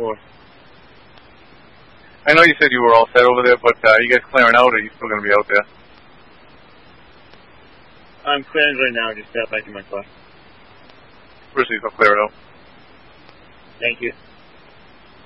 4. I know you said you were all set over there, but are you guys clearing out, or are you still going to be out there? I'm clearing right now. Just step back in my car. First, I'll clear it out. Thank you.